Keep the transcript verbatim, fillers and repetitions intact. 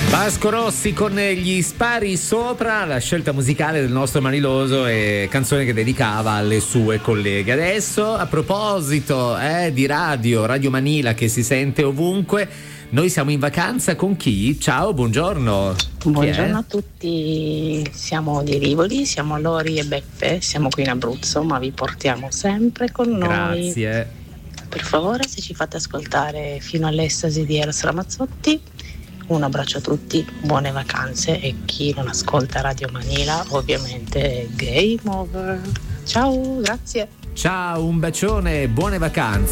Vasco Rossi con gli spari sopra, la scelta musicale del nostro Maniloso e canzone che dedicava alle sue colleghe. Adesso, a proposito eh, di radio, Radio Manila che si sente ovunque, noi siamo in vacanza con chi? Ciao, buongiorno. Buongiorno a tutti, siamo di Rivoli, siamo Lori e Beppe, siamo qui in Abruzzo, ma vi portiamo sempre con noi. Grazie. Per favore, se ci fate ascoltare Fino all'estasi di Eros Ramazzotti. Un abbraccio a tutti, buone vacanze, e chi non ascolta Radio Manila ovviamente game over. Ciao, grazie. Ciao, un bacione, buone vacanze.